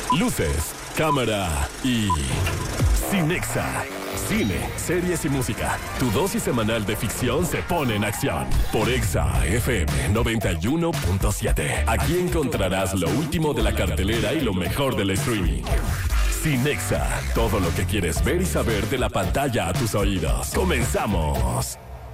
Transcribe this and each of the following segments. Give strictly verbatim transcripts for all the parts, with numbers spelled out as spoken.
Luces, cámara y... Cinexa. Cine, series y música. Tu dosis semanal de ficción se pone en acción. Por Exa F M noventa y uno punto siete. Aquí encontrarás lo último de la cartelera y lo mejor del streaming. Cinexa. Todo lo que quieres ver y saber de la pantalla a tus oídos. ¡Comenzamos!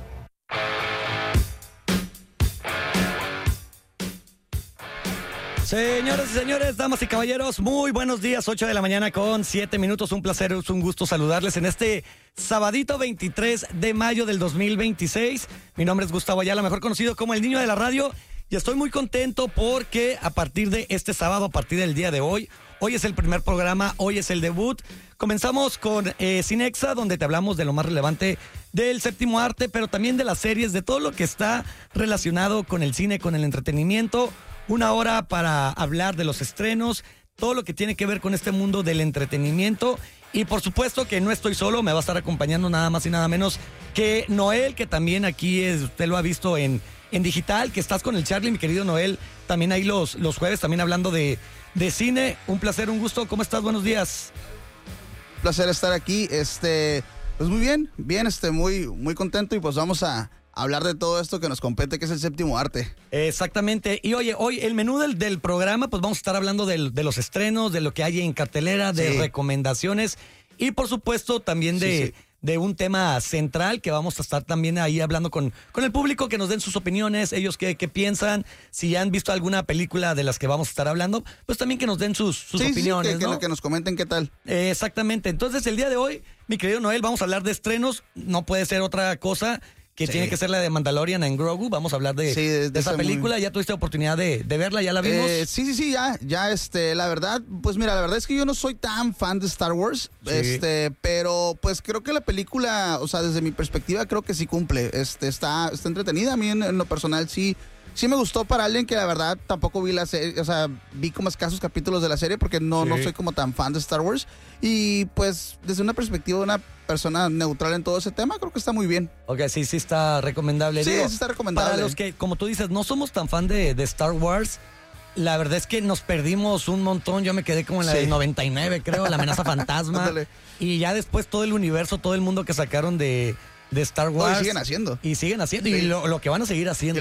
Señoras y señores, damas y caballeros, muy buenos días, ocho de la mañana con siete minutos, un placer, es un gusto saludarles en este sabadito veintitrés de mayo del dos mil veintiséis. Mi nombre es Gustavo Ayala, mejor conocido como el Niño de la Radio, y estoy muy contento porque a partir de este sábado, a partir del día de hoy, hoy es el primer programa, hoy es el debut. Comenzamos con eh, Cinexa, donde te hablamos de lo más relevante del séptimo arte, pero también de las series, de todo lo que está relacionado con el cine, con el entretenimiento. Una hora para hablar de los estrenos, todo lo que tiene que ver con este mundo del entretenimiento. Y por supuesto que no estoy solo, me va a estar acompañando nada más y nada menos que Noel, que también aquí es, usted lo ha visto en, en digital, que estás con el Charlie, mi querido Noel, también ahí los, los jueves, también hablando de, de cine. Un placer, un gusto. ¿Cómo estás? Buenos días. Un placer estar aquí. Este, pues muy bien, bien, este, muy, muy contento y pues vamos a hablar de todo esto que nos compete, que es el séptimo arte. Exactamente. Y oye, hoy el menú del, del programa, pues vamos a estar hablando del, de los estrenos, de lo que hay en cartelera, de Sí. recomendaciones y por supuesto también de, Sí, sí. de un tema central que vamos a estar también ahí hablando con, con el público, que nos den sus opiniones, ellos qué, qué piensan, si han visto alguna película de las que vamos a estar hablando, pues también que nos den sus, sus Sí, opiniones, sí, que, ¿no? que, que nos comenten qué tal. Eh, exactamente. Entonces el día de hoy, mi querido Noel, vamos a hablar de estrenos, no puede ser otra cosa que Sí. tiene que ser la de Mandalorian en Grogu. Vamos a hablar de, Sí, de- de de esa esa muy- película. ¿Ya tuviste oportunidad de, de verla? ¿Ya la vimos? Eh, sí, sí, sí, ya, ya, este, la verdad, pues mira, la verdad es que yo no soy tan fan de Star Wars, Sí. este, pero pues creo que la película, o sea, desde mi perspectiva creo que sí cumple, este, está, está entretenida, a mí en, en lo personal sí, sí me gustó para alguien que la verdad tampoco vi la serie, o sea, vi como escasos capítulos de la serie porque no, Sí. no soy como tan fan de Star Wars y pues desde una perspectiva de una persona neutral en todo ese tema, creo que está muy bien. Ok, sí, sí está recomendable. Sí, Digo, sí está recomendable. Para los que, como tú dices, no somos tan fan de, de Star Wars, la verdad es que nos perdimos un montón. Yo me quedé como en la Sí. del noventa y nueve, creo, la amenaza fantasma. Ándale. Y ya después todo el universo, todo el mundo que sacaron de, de Star No, y Wars. siguen haciendo. Y siguen haciendo. Sí. Y lo, lo que van a seguir Y haciendo.